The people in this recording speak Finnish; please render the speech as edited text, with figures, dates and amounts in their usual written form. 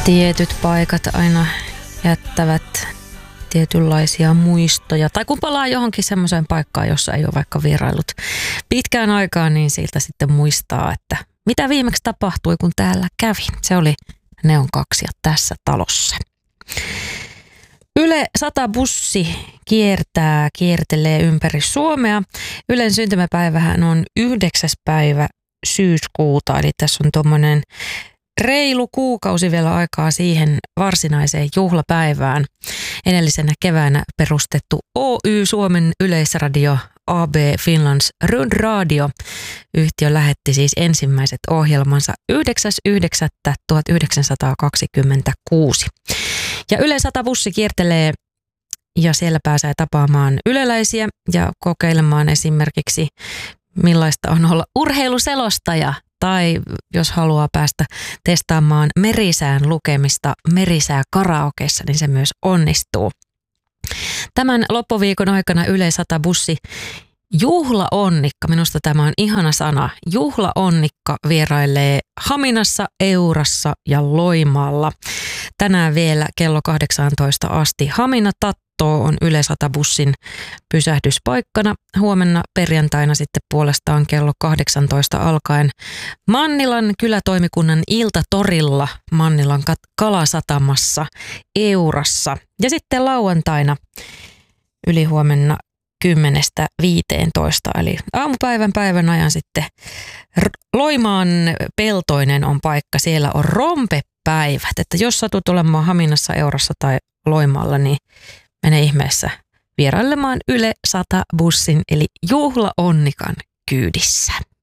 Tietyt paikat aina jättävät tietynlaisia muistoja. Tai kun palaa johonkin semmoiseen paikkaan, jossa ei ole vaikka vierailut pitkään aikaan, niin siltä sitten muistaa, että mitä viimeksi tapahtui, kun täällä kävin. Se oli Neon 2 ja tässä talossa. Yle 100 bussi kiertelee ympäri Suomea. Ylen syntymäpäivähän on 9. päivä syyskuuta, eli tässä on tuommoinen reilu kuukausi vielä aikaa siihen varsinaiseen juhlapäivään. Edellisenä keväänä perustettu Oy Suomen Yleisradio AB Finlands Rundradio. Yhtiö lähetti siis ensimmäiset ohjelmansa 9.9.1926. Ja Yle 100 bussi kiertelee ja siellä pääsee tapaamaan yleläisiä ja kokeilemaan esimerkiksi millaista on olla urheiluselostaja. Tai jos haluaa päästä testaamaan merisään lukemista merisää karaokeessa, niin se myös onnistuu. Tämän loppuviikon aikana Yle 100 bussi juhlaonnikka, minusta tämä on ihana sana, juhlaonnikka vierailee Haminassa, Eurassa ja Loimaalla. Tänään vielä kello 18 asti Hamina Tatto on Yle 100 bussin pysähdyspaikkana. Huomenna perjantaina sitten puolestaan kello 18 alkaen Mannilan kylätoimikunnan iltatorilla Mannilan kalasatamassa Eurassa. Ja sitten lauantaina ylihuomenna 10:15 eli päivän ajan sitten Loimaan Peltoinen on paikka. Siellä on rompepäivät, että jos satut olemaan Haminassa, Eurassa tai Loimaalla, niin mene ihmeessä vierailemaan Yle 100 bussin eli juhlaonnikan kyydissä.